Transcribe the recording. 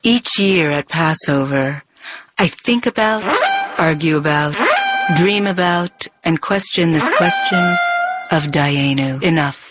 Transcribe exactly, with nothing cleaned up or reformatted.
Each year at Passover, I think about, argue about, dream about, and question this question of Dayenu. Enough.